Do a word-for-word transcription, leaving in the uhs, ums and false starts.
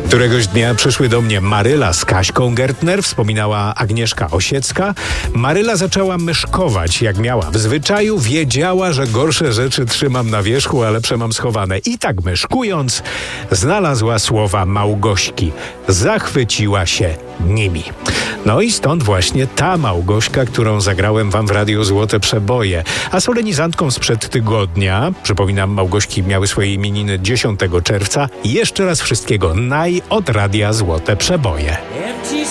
Któregoś dnia przyszły do mnie Maryla z Kaśką Gertner, wspominała Agnieszka Osiecka. Maryla zaczęła myszkować, jak miała w zwyczaju. Wiedziała, że gorsze rzeczy trzymam na wierzchu, a lepsze mam schowane. I tak myszkując, znalazła słowa Małgośki. Zachwyciła się nimi. No i stąd właśnie ta Małgośka, którą zagrałem wam w Radiu Złote Przeboje. A solenizantką sprzed tygodnia, przypominam, Małgośki miały swoje imieniny dziesiątego czerwca. Jeszcze raz wszystkiego naj od Radia Złote Przeboje.